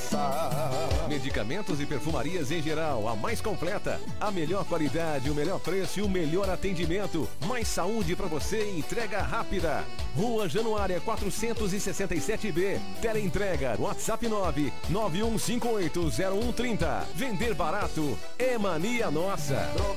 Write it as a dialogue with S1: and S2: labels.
S1: Medicamentos e perfumarias em geral, a mais completa. A melhor qualidade, o melhor preço e o melhor atendimento. Mais saúde pra você e entrega rápida. Rua Januária 467B. Teleentrega, WhatsApp 991580130. Vender barato é mania nossa.